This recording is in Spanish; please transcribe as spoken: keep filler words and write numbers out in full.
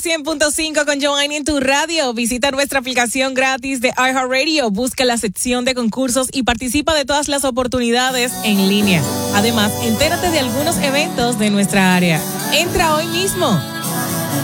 cien punto cinco con Giovanni en tu radio. Visita nuestra aplicación gratis de iHeartRadio. Busca la sección de concursos y participa de todas las oportunidades en línea. Además, entérate de algunos eventos de nuestra área. Entra hoy mismo